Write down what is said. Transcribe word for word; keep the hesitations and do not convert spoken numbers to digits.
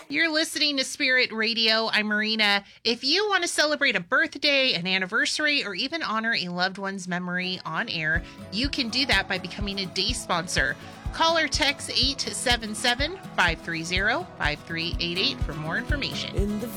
You're listening to Spirit Radio. I'm Marina. If you want to celebrate a birthday, an anniversary, or even honor a loved one's memory on air, you can do that by becoming a day sponsor. Call or text eight seven seven, five three zero, five three eight eight for more information. In the